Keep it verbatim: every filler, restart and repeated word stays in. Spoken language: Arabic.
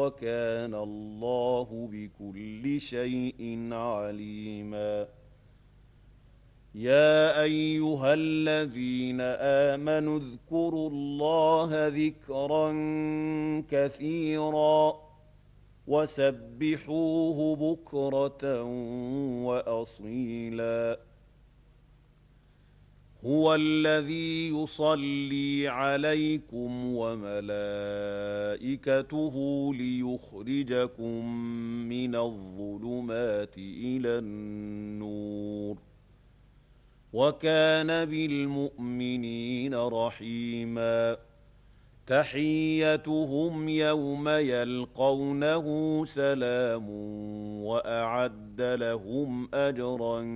وكان الله بكل شيء عليما. يا أيها الذين آمنوا اذكروا الله ذكرا كثيرا وسبحوه بكرة وأصيلا. هو الذي يصلي عليكم وملائكته ليخرجكم من الظلمات إلى النور وكان بالمؤمنين رحيما. تحيتهم يوم يلقونه سلام وأعد لهم أجرا